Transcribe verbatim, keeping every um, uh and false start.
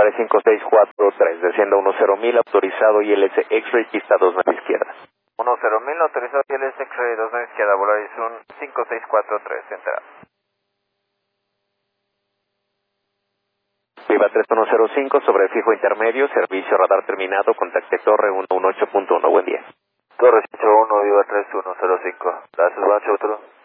Volaris cinco seis cuatro tres, descienda uno cero mil, autorizado I L S X-Ray, pista dos nueve izquierda. uno cero mil, autorizado I L S X-Ray dos nueve izquierda, Volaris un cinco seis cuatro tres, entrada. Viva tres uno cero cinco, sobre fijo intermedio, servicio radar terminado, contacte torre uno uno ocho punto uno, buen día. Torre ocho uno, Viva tres uno cero cinco, gracias, Bacho, otro.